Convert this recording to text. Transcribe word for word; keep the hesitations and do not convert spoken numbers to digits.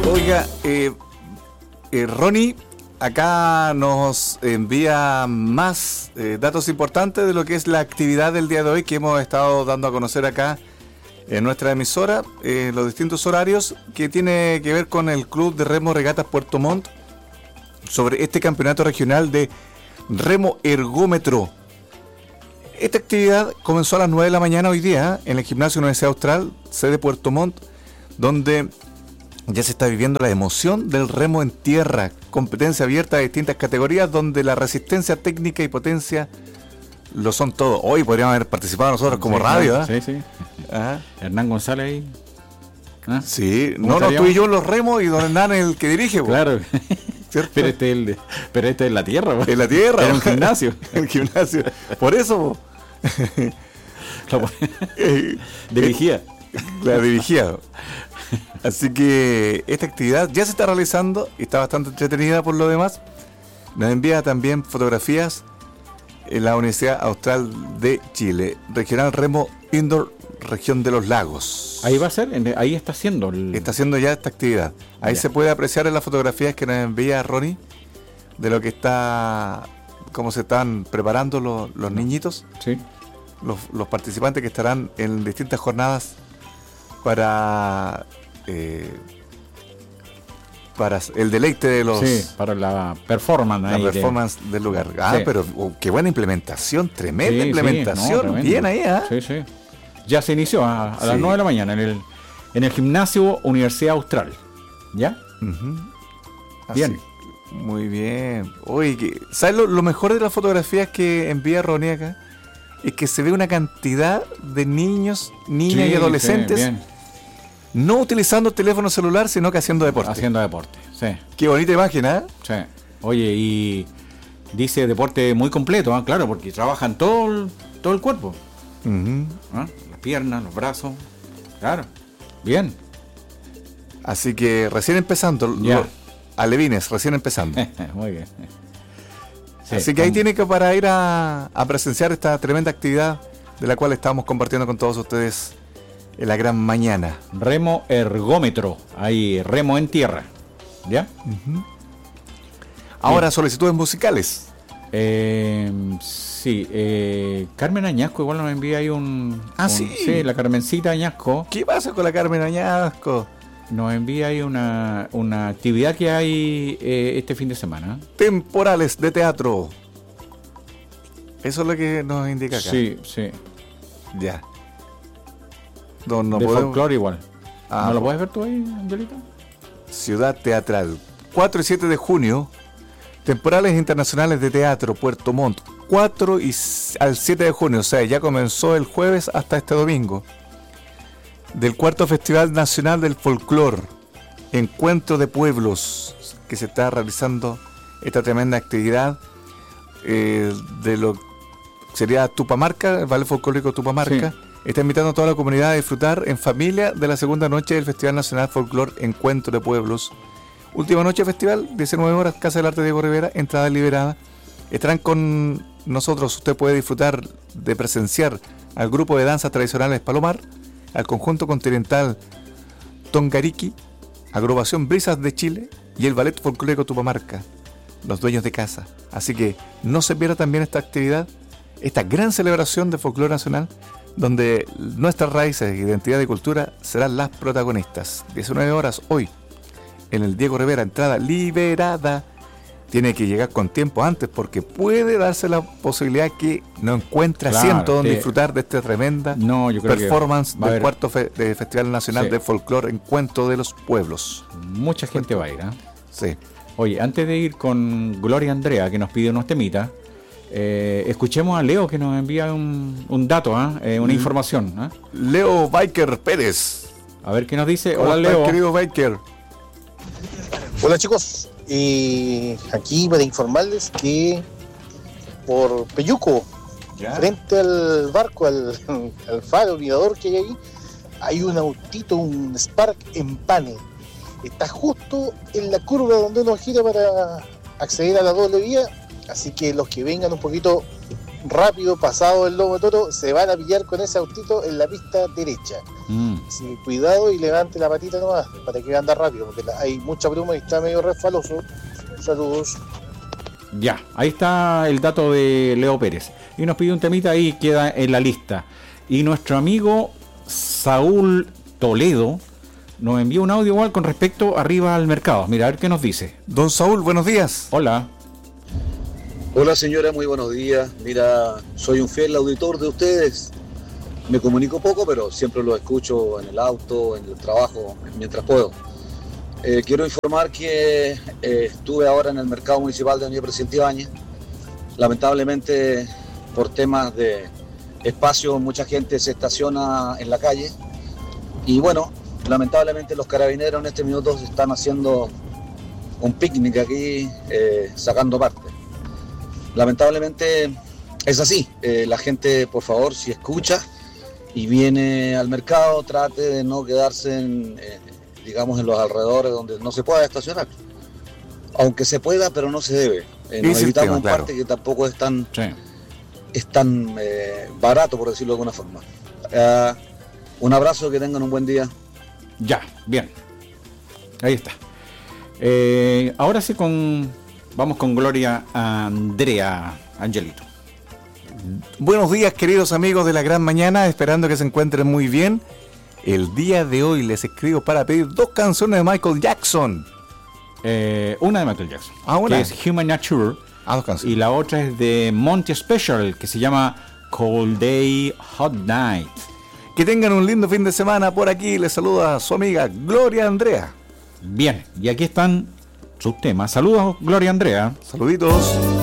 Oiga, eh, eh, Ronnie acá nos envía más eh, datos importantes de lo que es la actividad del día de hoy que hemos estado dando a conocer acá en nuestra emisora, eh, los distintos horarios que tiene que ver con el Club de Remo Regatas Puerto Montt sobre este campeonato regional de remo ergómetro. Esta actividad comenzó a las nueve de la mañana hoy día en el Gimnasio Universidad Austral, sede Puerto Montt, donde ya se está viviendo la emoción del remo en tierra, competencia abierta de distintas categorías donde la resistencia técnica y potencia lo son todo. Hoy podríamos haber participado nosotros como sí, radio, ¿eh? Sí, sí. Ajá. Hernán González ahí. ¿Ah? Sí, no, no, tú y yo los remos y don Hernán es el que dirige. Claro. ¿Cierto? Pero este es el de, pero este es la tierra. En la tierra. Era un gimnasio. El gimnasio. Por eso. Dirigía. La dirigía. Así que esta actividad ya se está realizando y está bastante entretenida por lo demás. Nos envía también fotografías en la Universidad Austral de Chile, Regional Remo Indoor, Región de los Lagos. Ahí va a ser, ahí está haciendo. El... Está haciendo ya esta actividad. Ahí ya se puede apreciar en las fotografías que nos envía Ronnie de lo que está, cómo se están preparando los, los niñitos. Sí. Los, los participantes que estarán en distintas jornadas para eh, para el deleite de los, sí, para la performance, la ahí performance de... del lugar. Ah, sí. Pero oh, qué buena implementación, tremenda sí, implementación, sí, no, bien ahí, ¿eh? Sí, sí. Ya se inició a, a sí. las nueve de la mañana en el en el Gimnasio Universidad Austral. ¿Ya? Uh-huh. Bien. Así, muy bien. Oye, ¿sabes lo, lo mejor de las fotografías que envía Ronnie acá? Es que se ve una cantidad de niños, niñas sí, y adolescentes sí, bien. No utilizando teléfono celular, sino que haciendo deporte. Haciendo deporte, sí. Qué bonita imagen, ¿eh? Sí. Oye, y dice deporte muy completo, ¿eh? Claro, porque trabajan todo el, todo el cuerpo. Uh-huh. ¿Ah? Las piernas, los brazos. Claro. Bien. Así que recién empezando. Ya. Lo, alevines, recién empezando. Muy bien. Sí, Así que ahí tiene que para ir a, a presenciar esta tremenda actividad de la cual estamos compartiendo con todos ustedes en la gran mañana. Remo ergómetro, ahí remo en tierra, ¿ya? Uh-huh. Ahora bien. Solicitudes musicales. Eh, sí, eh, Carmen Añasco igual nos envía ahí un... Ah, un, sí. Sí, la Carmencita Añasco. ¿Qué pasa con la Carmen Añasco? Nos envía ahí una, una actividad que hay eh, este fin de semana. Temporales de teatro. Eso es lo que nos indica acá. Sí, sí. Ya. No, no de podemos... folclore igual. Ah, ¿No lo puedes ver tú ahí, Angelita? Ciudad Teatral. cuatro y siete de junio. Temporales internacionales de teatro, Puerto Montt. cuatro y al siete de junio. O sea, ya comenzó el jueves hasta este domingo. Del cuarto Festival Nacional del Folclor, Encuentro de Pueblos, que se está realizando esta tremenda actividad eh, de lo que sería Tupamarca, el Ballet Folclórico Tupamarca. Sí. Está invitando a toda la comunidad a disfrutar en familia de la segunda noche del Festival Nacional Folclor Encuentro de Pueblos. Última noche del festival, diecinueve horas, Casa del Arte Diego Rivera, entrada liberada. Estarán con nosotros, usted puede disfrutar de presenciar al grupo de danzas tradicionales Palomar, al conjunto continental Tongariki, agrupación Brisas de Chile y el ballet folclórico Tupamarca, los dueños de casa. Así que no se pierda también esta actividad, esta gran celebración de folclore nacional, donde nuestras raíces, identidad y cultura serán las protagonistas. diecinueve horas hoy, en el Diego Rivera, entrada liberada. Tiene que llegar con tiempo antes porque puede darse la posibilidad que no encuentre claro, asiento donde sí. disfrutar de esta tremenda no, yo creo performance que del cuarto fe, de Festival Nacional sí. de Folclore Encuentro de los Pueblos. Mucha gente va a ir, ¿eh? Sí. Oye, antes de ir con Gloria Andrea, que nos pide unos temitas, eh, escuchemos a Leo, que nos envía un, un dato, ¿eh? Eh, una información. ¿eh? Leo Biker Pérez. A ver qué nos dice. Hola, Leo. Estás, querido Biker. Hola, chicos. Y aquí para informarles que por Peyuco, ¿ya? Frente al barco, al, al faro, al mirador que hay ahí, hay un autito, un Spark en pane. Está justo en la curva donde uno gira para acceder a la doble vía, así que los que vengan un poquito rápido, pasado el Lobo Toro, se van a pillar con ese autito en la pista derecha. Mm. Así, cuidado y levante la patita nomás para que ande rápido, porque la, hay mucha bruma y está medio resbaloso. Saludos. Ya, ahí está el dato de Leo Pérez. Y nos pide un temita y queda en la lista. Y nuestro amigo Saúl Toledo nos envía un audio igual con respecto arriba al mercado. Mira, a ver qué nos dice. Don Saúl, buenos días. Hola. Hola señora, muy buenos días. Mira, soy un fiel auditor de ustedes. Me comunico poco, pero siempre lo escucho en el auto, en el trabajo, mientras puedo. Eh, quiero informar que eh, estuve ahora en el mercado municipal de Avenida Presidente Ibáñez. Lamentablemente, por temas de espacio, mucha gente se estaciona en la calle. Y bueno, lamentablemente los carabineros en este minuto están haciendo un picnic aquí, eh, sacando parte. Lamentablemente es así. Eh, la gente, por favor, si escucha y viene al mercado, trate de no quedarse en, eh, digamos, en los alrededores donde no se pueda estacionar. Aunque se pueda, pero no se debe. Eh, nos evitamos tema, claro. parte que tampoco es tan, sí. es tan eh, barato, por decirlo de alguna forma. Uh, un abrazo, que tengan un buen día. Ya, bien. Ahí está. Eh, ahora sí con... Vamos con Gloria Andrea, Angelito. Buenos días, queridos amigos de La Gran Mañana, esperando que se encuentren muy bien. El día de hoy les escribo para pedir dos canciones de Michael Jackson. Eh, una de Michael Jackson, ah, una. que es Human Nature. Ah, dos canciones. Y la otra es de Monty Special, que se llama Cold Day, Hot Night. Que tengan un lindo fin de semana. Por aquí les saluda su amiga Gloria Andrea. Bien, y aquí están sus temas. Saludos, Gloria Andrea. Saluditos.